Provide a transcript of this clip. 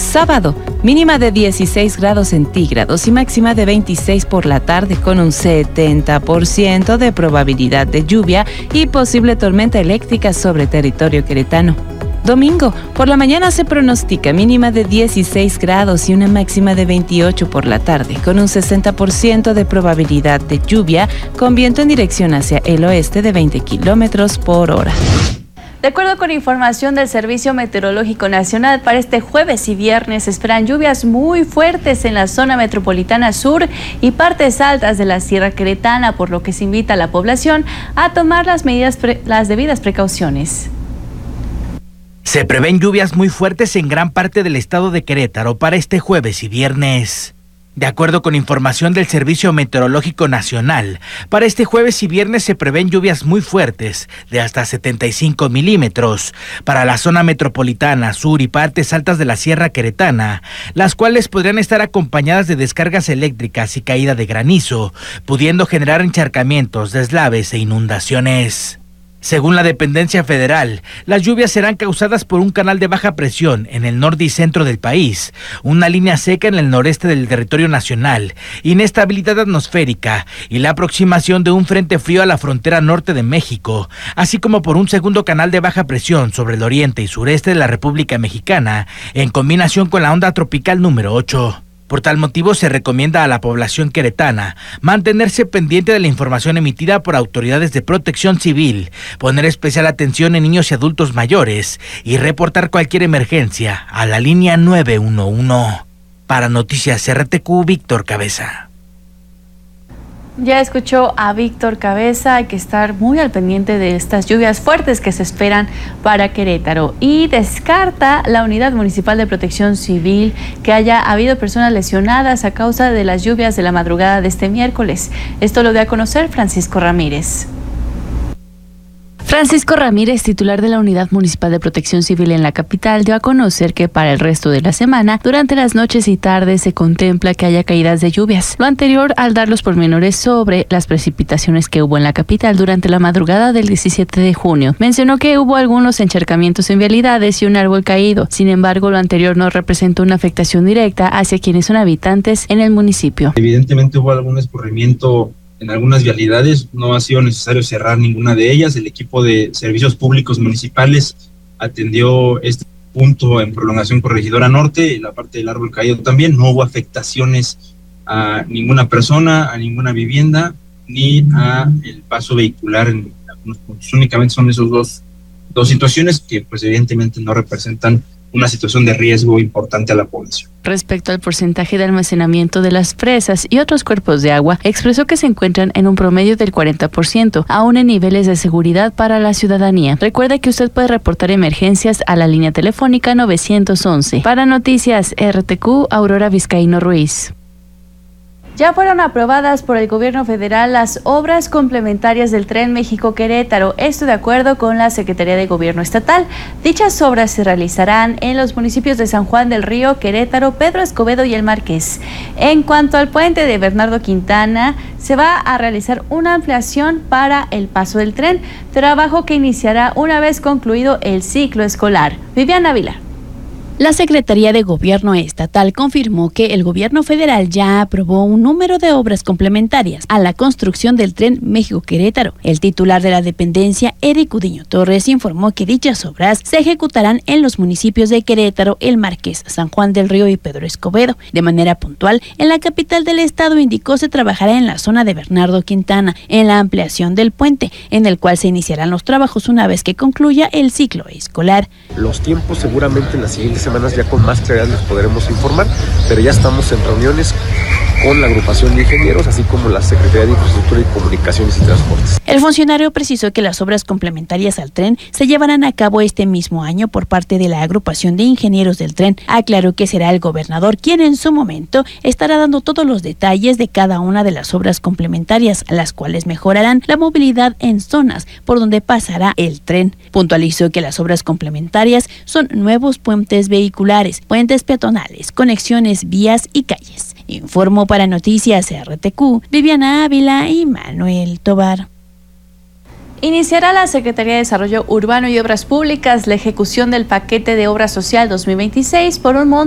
Sábado, mínima de 16 grados centígrados y máxima de 26 por la tarde, con un 70% de probabilidad de lluvia y posible tormenta eléctrica sobre territorio queretano. Domingo, por la mañana se pronostica mínima de 16 grados y una máxima de 28 por la tarde, con un 60% de probabilidad de lluvia, con viento en dirección hacia el oeste de 20 kilómetros por hora. De acuerdo con información del Servicio Meteorológico Nacional, para este jueves y viernes se esperan lluvias muy fuertes en la zona metropolitana sur y partes altas de la Sierra Queretana, por lo que se invita a la población a tomar las debidas precauciones. Se prevén lluvias muy fuertes en gran parte del estado de Querétaro para este jueves y viernes. De acuerdo con información del Servicio Meteorológico Nacional, para este jueves y viernes se prevén lluvias muy fuertes de hasta 75 milímetros para la zona metropolitana, sur y partes altas de la Sierra Queretana, las cuales podrían estar acompañadas de descargas eléctricas y caída de granizo, pudiendo generar encharcamientos, deslaves e inundaciones. Según la dependencia federal, las lluvias serán causadas por un canal de baja presión en el norte y centro del país, una línea seca en el noreste del territorio nacional, inestabilidad atmosférica y la aproximación de un frente frío a la frontera norte de México, así como por un segundo canal de baja presión sobre el oriente y sureste de la República Mexicana, en combinación con la onda tropical número 8. Por tal motivo, se recomienda a la población queretana mantenerse pendiente de la información emitida por autoridades de protección civil, poner especial atención en niños y adultos mayores y reportar cualquier emergencia a la línea 911. Para Noticias RTQ, Víctor Cabeza. Ya escuchó a Víctor Cabeza, hay que estar muy al pendiente de estas lluvias fuertes que se esperan para Querétaro. Y descarta la Unidad Municipal de Protección Civil que haya habido personas lesionadas a causa de las lluvias de la madrugada de este miércoles. Esto lo dio a conocer Francisco Ramírez. Francisco Ramírez, titular de la Unidad Municipal de Protección Civil en la capital, dio a conocer que para el resto de la semana, durante las noches y tardes, se contempla que haya caídas de lluvias. Lo anterior al dar los pormenores sobre las precipitaciones que hubo en la capital durante la madrugada del 17 de junio. Mencionó que hubo algunos encharcamientos en vialidades y un árbol caído. Sin embargo, lo anterior no representó una afectación directa hacia quienes son habitantes en el municipio. Evidentemente hubo algún escurrimiento en algunas vialidades, no ha sido necesario cerrar ninguna de ellas. El equipo de servicios públicos municipales atendió este punto en prolongación Corregidora Norte, la parte del árbol caído también. No hubo afectaciones a ninguna persona, a ninguna vivienda, ni a el paso vehicular en algunos puntos. Únicamente son esos dos situaciones que pues evidentemente no representan una situación de riesgo importante a la población. Respecto al porcentaje de almacenamiento de las presas y otros cuerpos de agua, expresó que se encuentran en un promedio del 40%, aún en niveles de seguridad para la ciudadanía. Recuerda que usted puede reportar emergencias a la línea telefónica 911. Para Noticias RTQ, Aurora Vizcaíno Ruiz. Ya fueron aprobadas por el gobierno federal las obras complementarias del Tren México-Querétaro, esto de acuerdo con la Secretaría de Gobierno Estatal. Dichas obras se realizarán en los municipios de San Juan del Río, Querétaro, Pedro Escobedo y El Marqués. En cuanto al puente de Bernardo Quintana, se va a realizar una ampliación para el paso del tren, trabajo que iniciará una vez concluido el ciclo escolar. Viviana Ávila. La Secretaría de Gobierno Estatal confirmó que el gobierno federal ya aprobó un número de obras complementarias a la construcción del Tren México-Querétaro. El titular de la dependencia, Eric Udiño Torres, informó que dichas obras se ejecutarán en los municipios de Querétaro, El Marqués, San Juan del Río y Pedro Escobedo. De manera puntual, en la capital del estado, indicó, se trabajará en la zona de Bernardo Quintana, en la ampliación del puente, en el cual se iniciarán los trabajos una vez que concluya el ciclo escolar. Los tiempos seguramente en las siguientes semanas ya con más claridad les podremos informar, pero ya estamos en reuniones con la agrupación de ingenieros, así como la Secretaría de Infraestructura y Comunicaciones y Transportes. El funcionario precisó que las obras complementarias al tren se llevarán a cabo este mismo año por parte de la agrupación de ingenieros del tren. Aclaró que será el gobernador quien en su momento estará dando todos los detalles de cada una de las obras complementarias, las cuales mejorarán la movilidad en zonas por donde pasará el tren. Puntualizó que las obras complementarias son nuevos puentes vehiculares, puentes peatonales, conexiones, vías y calles. Informó para Noticias RTQ, Viviana Ávila y Manuel Tobar. Iniciará la Secretaría de Desarrollo Urbano y Obras Públicas la ejecución del paquete de obra social 2026 por un monto